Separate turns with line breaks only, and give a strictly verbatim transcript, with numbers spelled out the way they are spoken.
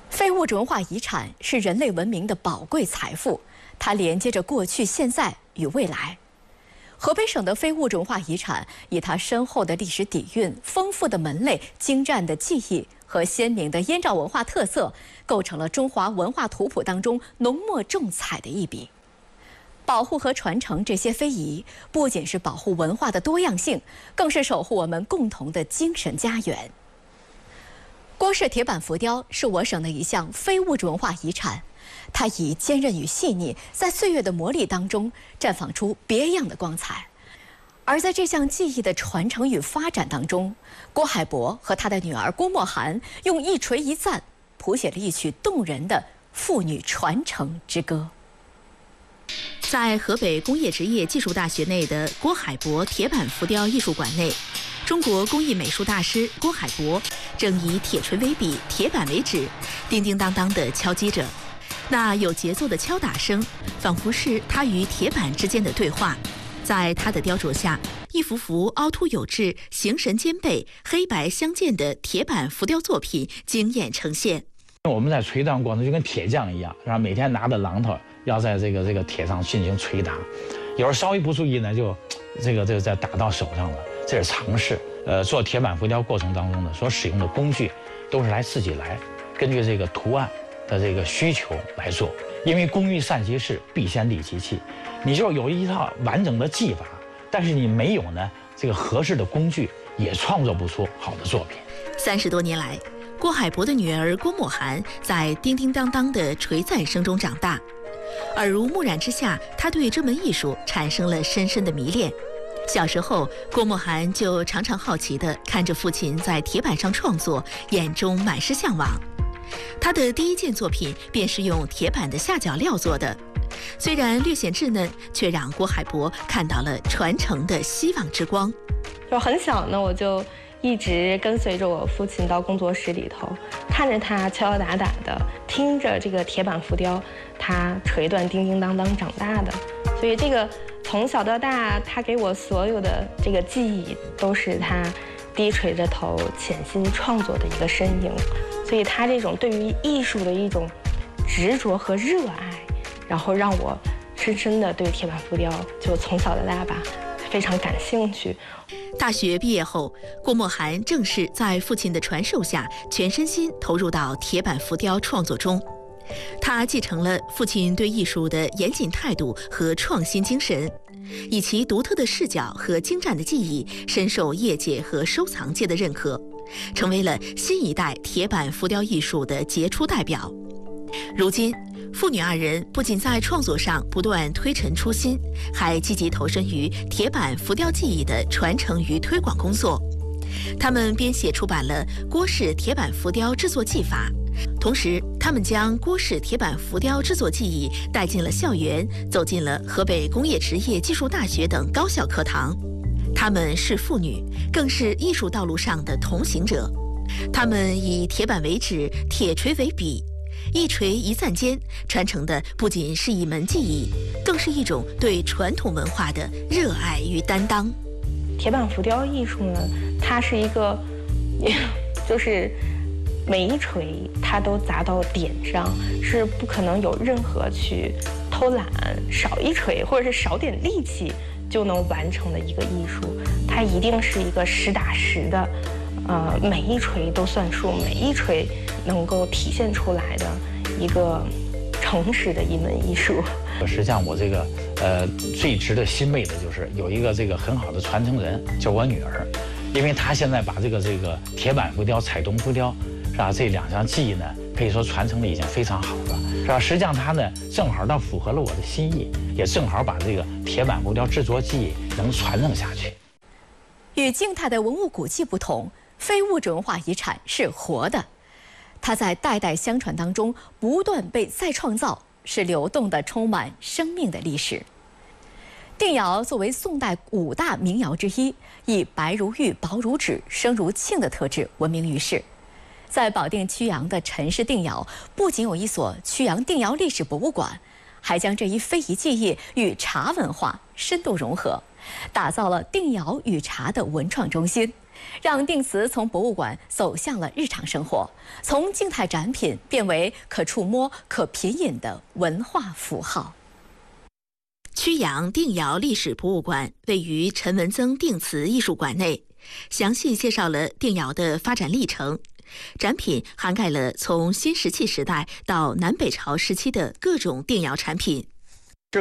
非物质文化遗产是人类文明的宝贵财富，它连接着过去、现在与未来。河北省的非物质文化遗产，以它深厚的历史底蕴、丰富的门类、精湛的技艺和鲜明的燕赵文化特色，构成了中华文化图谱当中浓墨重彩的一笔。保护和传承这些非遗，不仅是保护文化的多样性，更是守护我们共同的精神家园。郭氏铁板浮雕是我省的一项非物质文化遗产，它以坚韧与细腻，在岁月的磨砺当中绽放出别样的光彩。而在这项技艺的传承与发展当中，郭海博和他的女儿郭沫涵用一锤一赞，谱写了一曲动人的父女传承之歌。
在河北工业职业技术大学内的郭海博铁板浮雕艺术馆内，中国工艺美术大师郭海博正以铁锤为笔，铁板为纸，叮叮当当地敲击着。那有节奏的敲打声，仿佛是他与铁板之间的对话。在他的雕琢下，一幅幅凹凸有致、形神兼备、黑白相间的铁板浮雕作品惊艳呈现。
我们在锤锻过程就跟铁匠一样，然后每天拿着榔头要在这个这个铁上进行捶打，有时候稍微不注意呢，就这个这个再打到手上了。这是常识。呃，做铁板浮雕过程当中呢，所使用的工具都是来自己来，根据这个图案的这个需求来做。因为工欲善其事，必先利其器。你就有一套完整的技法，但是你没有呢这个合适的工具，也创作不出好的作品。
三十多年来，郭海博的女儿郭沫涵在叮叮当当的锤赞声中长大，耳濡目染之下，她对这门艺术产生了深深的迷恋。小时候，郭沫涵就常常好奇地看着父亲在铁板上创作，眼中满是向往。他的第一件作品便是用铁板的下脚料做的，虽然略显稚嫩，却让郭海博看到了传承的希望之光。
就很小呢，我就一直跟随着我父亲到工作室里头，看着他敲敲打打的，听着这个铁板浮雕，他锤断叮叮当当长大的。所以这个从小到大，他给我所有的这个记忆，都是他低垂着头潜心创作的一个身影。所以他这种对于艺术的一种执着和热爱，然后让我深深的对铁板浮雕就从小到大吧非常感兴趣。
大学毕业后，郭沫涵正式在父亲的传授下，全身心投入到铁板浮雕创作中。他继承了父亲对艺术的严谨态度和创新精神，以其独特的视角和精湛的技艺，深受业界和收藏界的认可，成为了新一代铁板浮雕艺术的杰出代表。如今，父女二人不仅在创作上不断推陈出新，还积极投身于铁板浮雕技艺的传承与推广工作。他们编写出版了《郭氏铁板浮雕制作技法》，同时，他们将郭氏铁板浮雕制作技艺带进了校园，走进了河北工业职业技术大学等高校课堂。他们是父女，更是艺术道路上的同行者。他们以铁板为纸，铁锤为笔，一锤一赞间，传承的不仅是一门技艺，更是一种对传统文化的热爱与担当。
铁板浮雕艺术呢，它是一个，就是每一锤它都砸到点上，是不可能有任何去偷懒、少一锤或者是少点力气就能完成的一个艺术。它一定是一个实打实的，呃，每一锤都算数，每一锤能够体现出来的一个诚实的一门艺术。
实际上，我这个呃最值得欣慰的就是有一个这个很好的传承人，就是我女儿，因为她现在把这个这个铁板浮雕、彩铜浮雕，是吧？这两项技艺呢，可以说传承的已经非常好了，是吧？实际上她呢，正好倒符合了我的心意，也正好把这个铁板浮雕制作技艺能传承下去。
与静态的文物古迹不同，非物质文化遗产是活的，它在代代相传当中不断被再创造，是流动的、充满生命的历史。定窑作为宋代五大名窑之一，以白如玉、薄如纸、生如磬的特质闻名于世。在保定曲阳的陈氏定窑，不仅有一所曲阳定窑历史博物馆，还将这一非遗技艺与茶文化深度融合，打造了定窑与茶的文创中心， 让定瓷从博物馆走向了日常生活，从静态展品变为可触摸、可品饮的文化符号。
曲阳定窑历史博物馆位于陈文增定瓷艺术馆内，详细介绍了定窑的发展历程。展品涵盖了从新石器时代到南北朝时期的各种定窑产品。